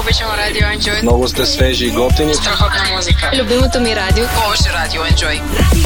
обичам Радио Enjoy. Много сте свежи и готини. Страхотна музика. Любимото ми радио. Повече Радио Enjoy.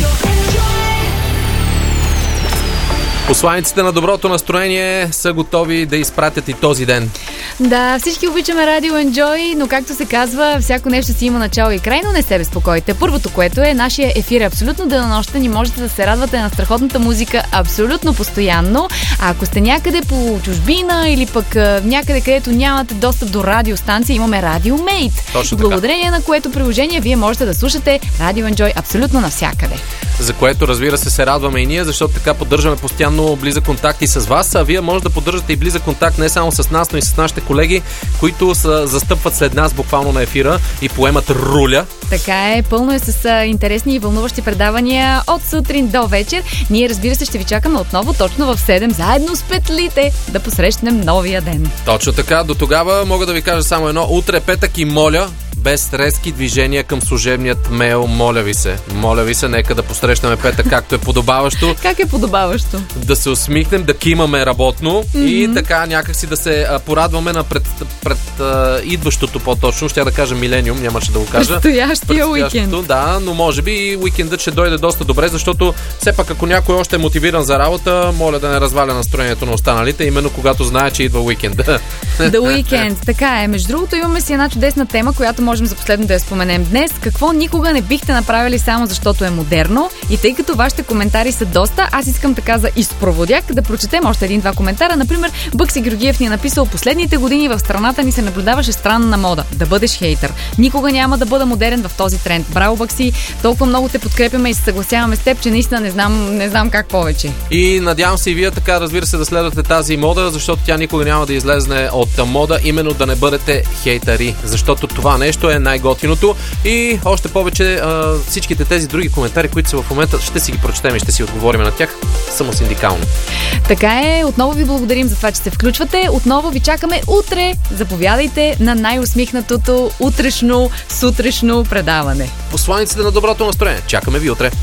Посланиците на доброто настроение са готови да изпратят и този ден. Да, всички обичаме Радио Enjoy, но както се казва, всяко нещо си има начало и край, но не се безпокойте. Първото, което е, нашия ефир е абсолютно денонощен и можете да се радвате на страхотната музика абсолютно постоянно. А ако сте някъде по чужбина или пък някъде, където нямате достъп до радиостанция, имаме Радио Mate. Благодарение на което приложение вие можете да слушате Радио Enjoy абсолютно навсякъде. За което, разбира се радваме и ние, защото така поддържаме постоянно близък контакт и с вас, а вие може да поддържате и близък контакт не само с нас, но и с нашите колеги, които застъпват след нас буквално на ефира и поемат руля. Така е, пълно е с интересни и вълнуващи предавания от сутрин до вечер. Ние, разбира се, ще ви чакаме отново точно в 7, заедно с петлите, да посрещнем новия ден. Точно така, до тогава мога да ви кажа само едно. Утре петък и моля, без резки движения към служебният мейл, моля ви се, нека да посрещнем петък както е подобаващо. Как е подобаващо? Да се усмихнем, да кимаме работно и така някакси да се порадваме на пред идващото по-точно, ще да кажа милениум, нямаше да го кажа. Предстоящия уикенд. Да, но може би и уикендът ще дойде доста добре, защото все пак ако някой още е мотивиран за работа, моля да не разваля настроението на останалите, именно когато знае, че идва уикенда. The Weekend, така е. Между другото, имаме си една чудесна тема, която можем за последно да я споменем днес. Какво никога не бихте направили само защото е модерно? И тъй като вашите коментари са доста, аз искам така за изпроводяк да прочетем още един-два коментара. Например, Бъкси Георгиев ни е написал: последните години в страната ни се наблюдаваше странна мода да бъдеш хейтър. Никога няма да бъда модерен в този тренд. Браво, Бъкси, толкова много те подкрепяме и се съгласяваме с теб, че наистина не знам как повече. И надявам се и вие така, разбира се, да следвате тази мода, защото тя никога няма да излезне от мода, именно да не бъдете хейтъри, защото това нещо е най-готиното. И още повече всичките тези други коментари, които са в момента, ще си ги прочетем и ще си отговорим на тях самосиндикално. Така е, отново ви благодарим за това, че се включвате. Отново ви чакаме утре. Заповядайте на най-усмихнатото утрешно, сутрешно предаване. Посланиците на доброто настроение. Чакаме ви утре.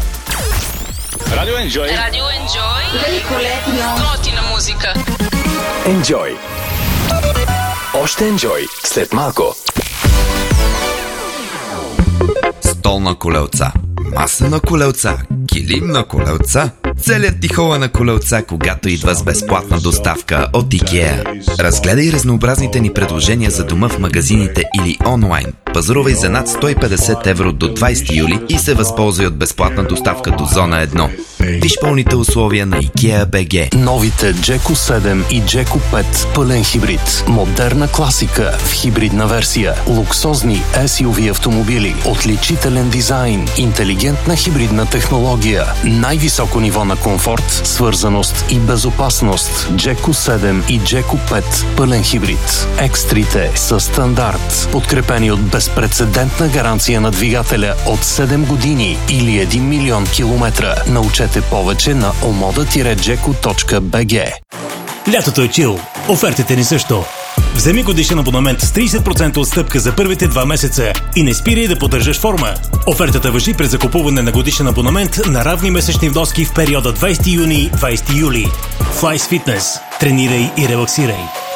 Радио Enjoy. Радио Enjoy. Великолепно. Готина музика. Enjoy. Още Enjoy. След малко. Стол на колелца, маса на колелца, килим на колелца, целият ти хола на колелца, когато идва с безплатна доставка от IKEA. Разгледай разнообразните ни предложения за дома в магазините или онлайн. Пазарувай за над 150 евро до 20 юли и се възползвай от безплатна доставка до зона 1. Виж пълните условия на IKEA BG. Новите Джеко 7 и Джеко 5 пълен хибрид. Модерна класика в хибридна версия. Луксозни SUV автомобили. Отличителен дизайн. Интелигентна хибридна технология. Най-високо ниво на комфорт, свързаност и безопасност. Джеко 7 и Джеко 5 пълен хибрид. Екстрите са стандарт. Подкрепени от безпрецедентна гаранция на двигателя от 7 години или 1 милион километра. Научете повече на omoda-jeco.bg. Лятото е чил. Офертите ни също. Вземи годишен абонамент с 30% отстъпка за първите 2 месеца и не спирай да поддържаш форма. Офертата важи през закупуване на годишен абонамент на равни месечни вноски в периода 20 юни – 20 юли. Fly с Fitness. Тренирай и релаксирай.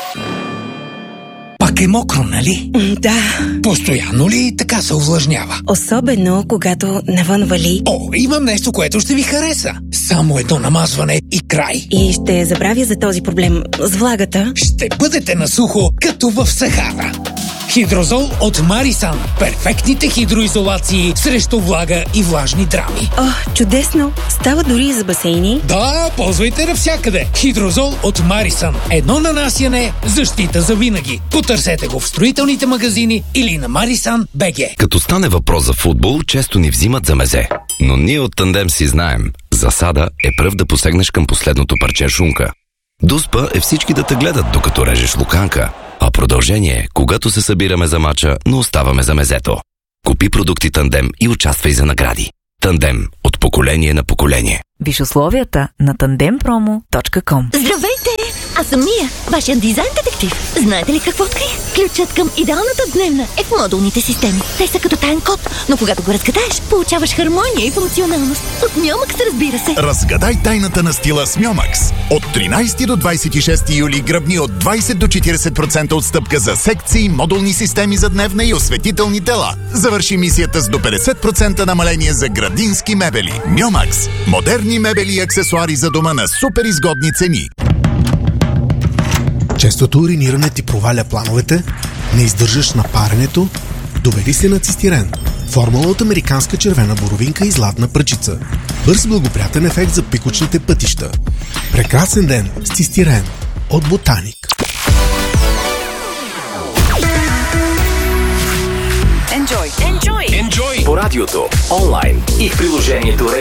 Пак е мокро, нали? Да. Постоянно ли така се увлажнява? Особено, когато навън вали. О, имам нещо, което ще ви хареса. Само едно намазване и край. И ще забравя за този проблем с влагата. Ще бъдете на сухо, като в Сахара. Хидрозол от Марисан. Перфектните хидроизолации срещу влага и влажни драми. О, чудесно! Става дори и за басейни. Да, ползвайте навсякъде. Хидрозол от Марисан. Едно нанасяне, защита за винаги. Потърсете го в строителните магазини или на Marisan.bg. Като стане въпрос за футбол, често ни взимат за мезе. Но ние от Тандем си знаем. Засада е пръв да посегнеш към последното парче шунка. Дуспа е всички да те гледат, докато режеш луканка. А продължение е, когато се събираме за мача, но оставаме за мезето. Купи продукти Тандем и участвай за награди. Тандем – от поколение на поколение. Виж условията на tandempromo.com. Здравейте! Аз съм Мия, вашият дизайн детектив. Знаете ли какво открих? Ключът към идеалната дневна е в модулните системи. Те са като таен код, но когато го разгадаеш, получаваш хармония и функционалност. От Мьомакс, разбира се. Разгадай тайната на стила с Мьомакс. От 13 до 26 юли гръбни от 20 до 40% отстъпка за секции, модулни системи за дневна и осветителни тела. Завърши мисията с до 50% намаление за градински мебели. Мьомакс. Модерни мебели и аксесуари за дома на супер изгодни цени. Честото уриниране ти проваля плановете? Не издържаш на паренето? Довери се на Цистирен. Формула от американска червена боровинка и златна пръчица. Бърз благоприятен ефект за пикочните пътища. Прекрасен ден с Цистирен от Ботаник. Enjoy по радиото, онлайн и в приложението